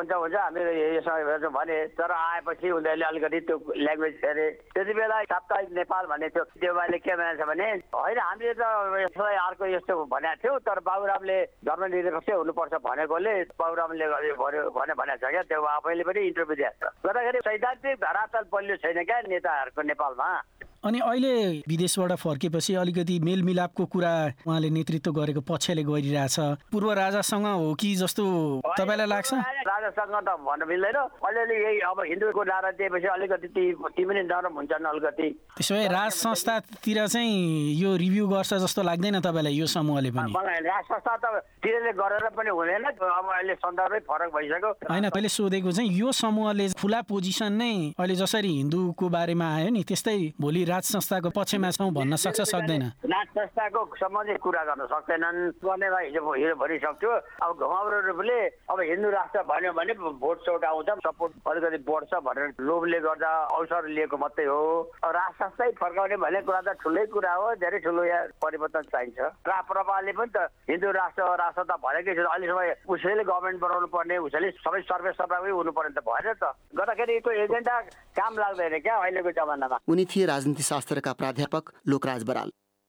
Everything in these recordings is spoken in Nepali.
हुन्छ हामी यसमा हेर्छौँ भने, तर आएपछि उनीहरूले अलिकति त्यो ल्याङ्ग्वेज हेरे। त्यति बेला साप्ताहिक नेपाल भन्ने थियो, देउबाले के भनेको छ भने होइन हामीले त यसलाई अर्को यस्तो भनेको थियौँ, तर बाबुरामले धर्मनिरपेक्ष हुनुपर्छ भनेकोले बाबुरामले भनेको छ क्या। देउबा आफैले पनि इन्टरभ्यू दिएको छ। गर्दाखेरि सैद्धान्तिक धरातल बलियो छैन क्या नेताहरूको नेपालमा। अनि अहिले विदेशबाट फर्केपछि अलिकति मेलमिलापको कुरा उहाँले नेतृत्व गरेको पक्षले गरिरहेछ। पूर्व राजासँग हो कि जस्तो तपाईँलाई लाग्छ? राजासँग त भन्न मिल्दैन। अलिअलि यही अब हिन्दूको नारा दिएपछि अलिकति ती पनि नरम हुन्छन् अलिकति। त्यसो भए राज संस्थातिर चाहिँ यो रिभ्यू गर्छ जस्तो लाग्दैन तपाईँलाई यो समूहले पनि? मलाई राज संस्था त तिनीहरूले गरेर पनि हुँदैन। अब अहिले सन्दर्भै फरक भइसक्यो। होइन, मैले सोधेको चाहिँ यो समूहले खुला पोजिसन नै अहिले जसरी हिन्दूको बारेमा आयो नि त्यस्तै भोलि राज संस्थाको पक्षमा छौँ भन्न सक्छ सक्दैन? राज संस्थाको सम्बन्धी कुरा गर्न सक्दैनन्। गर्नेलाई हिजो भनिसक्थ्यो। अब घुमाउरोले अब हिन्दू राष्ट्र भन्यो भने भोट चोट आउँछ, सपोर्ट अलिकति बढ्छ भनेर लोभले गर्दा अवसर लिएको मात्रै हो। अब राज संस्थै फर्काउने भन्ने कुरा त ठुलै कुरा हो। धेरै ठुलो यहाँ परिवर्तन चाहिन्छ। राप्रपाले पनि त हिन्दू राष्ट्र त भनेकै छ। अहिलेसम्म उसैले गभर्मेन्ट बनाउनु पर्ने, उसैले सबै सर्वे सफामै हुनुपर्ने त भएन त। गर्दाखेरि यो एजेन्डा काम लाग्दैन क्या अहिलेको जमानामा। उनी थिए राजनीति शास्त्रका प्राध्यापक लोकराज बराल।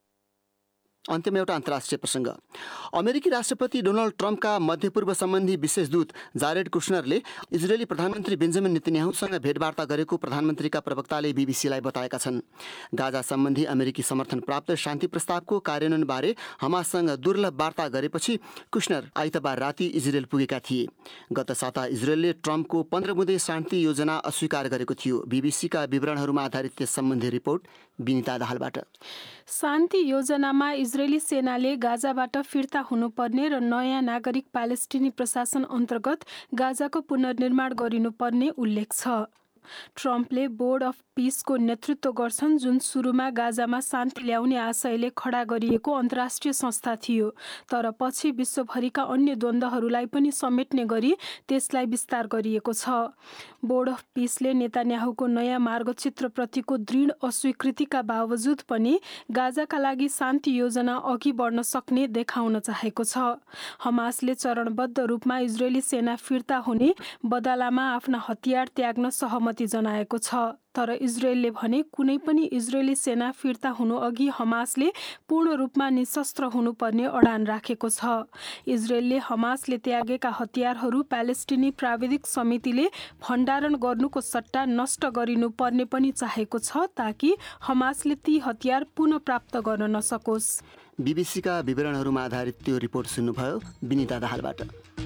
अन्त्यमा एउटा अन्तर्राष्ट्रिय प्रसङ्ग। अमेरिकी राष्ट्रपति डोनाल्ड ट्रम्पका मध्यपूर्व सम्बन्धी विशेष दूत जारेड कुशनरले इजरायली प्रधानमन्त्री बेन्जामिन नेतन्याहुसँग भेटवार्ता गरेको प्रधानमन्त्रीका प्रवक्ताले बीबीसीलाई बताएका छन्। गाजा सम्बन्धी अमेरिकी समर्थन प्राप्त शान्ति प्रस्तावको कार्यान्वयनबारे हमाससँग दुर्लभ वार्ता गरेपछि कुशनर आइतबार राति इजरायल पुगेका थिए। गत साता इजरायलले ट्रम्पको 15 बुँदे शान्ति योजना अस्वीकार गरेको थियो। बीबीसीका विवरणहरूमा आधारित त्यस सम्बन्धी रिपोर्ट विनिता दाहालबाट। शान्ति योजनामा इजरायली सेनाले गाजाबाट फिर्ता हुनुपर्ने र नयाँ नागरिक प्यालेस्टिनी प्रशासन अन्तर्गत गाजाको पुनर्निर्माण गरिनुपर्ने उल्लेख छ। ट्रम्पले बोर्ड अफ पिसको नेतृत्व गर्छन्, जुन सुरुमा गाजामा शान्ति ल्याउने आशयले खडा गरिएको अन्तर्राष्ट्रिय संस्था थियो, तर पछि विश्वभरिका अन्य द्वन्द्वहरूलाई पनि समेट्ने गरी त्यसलाई विस्तार गरिएको छ। बोर्ड अफ पिसले नेतान्याहुको नयाँ मार्गचित्रप्रतिको दृढ अस्वीकृतिका बावजुद पनि गाजाका लागि शान्ति योजना अघि बढ्न सक्ने देखाउन चाहेको छ। हमासले चरणबद्ध रूपमा इजरायली सेना फिर्ता हुने बदलामा आफ्ना हतियार त्याग्न सहमति जनाएको छ, तर इजरायलले भने कुनै पनि इजरायली सेना फिर्ता हुनु अघि हमासले पूर्ण रूपमा निशस्त्र हुनुपर्ने अडान राखेको छ। इजरायलले हमासले त्यागेका हतियारहरू प्यालेस्टिनी प्राविधिक समितिले भण्डारण गर्नुको सट्टा नष्ट गरिनुपर्ने पनि चाहेको छ, ताकि हमासले ती हतियार पुनः प्राप्त गर्न नसकोस्। बीबीसीका विवरणहरूमा आधारित त्यो रिपोर्ट सुन्नुभयो विनिता दाहालबाट।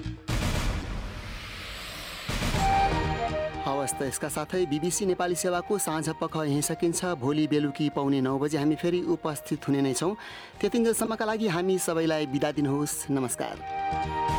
हवस् त यसका साथै बीबीसी नेपाली सेवाको साँझ पख यहीँ सकिन्छ। भोलि बेलुकी पौने 9 बजे हामी फेरि उपस्थित हुने नै छौँ। त्यतिन्जेलसम्मका लागि हामी सबैलाई बिदा दिनुहोस्। नमस्कार।